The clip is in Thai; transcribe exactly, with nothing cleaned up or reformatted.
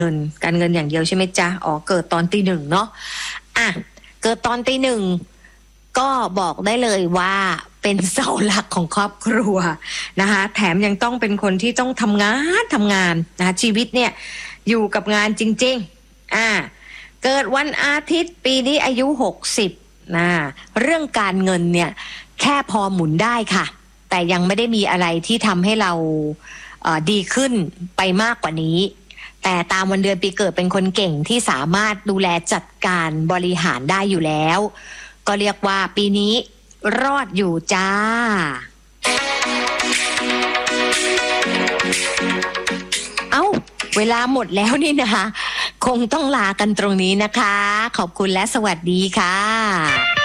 เงินการเงินอย่างเดียวใช่ไหมจ๊ะอ๋อเกิดตอนตีหนึ่งเนาะอ่ะเกิดตอนตีหนึ่งก็บอกได้เลยว่าเป็นเสาหลักของครอบครัวนะคะแถมยังต้องเป็นคนที่ต้องทำงานทำงานนะคะชีวิตเนี่ยอยู่กับงานจริงๆอ่าเกิดวันอาทิตย์ปีนี้อายุหกสิบนะเรื่องการเงินเนี่ยแค่พอหมุนได้ค่ะแต่ยังไม่ได้มีอะไรที่ทำให้เราเอ่อดีขึ้นไปมากกว่านี้แต่ตามวันเดือนปีเกิดเป็นคนเก่งที่สามารถดูแลจัดการบริหารได้อยู่แล้วก็เรียกว่าปีนี้รอดอยู่จ้าเอ้าเวลาหมดแล้วนี่นะคะคงต้องลากันตรงนี้นะคะขอบคุณและสวัสดีค่ะ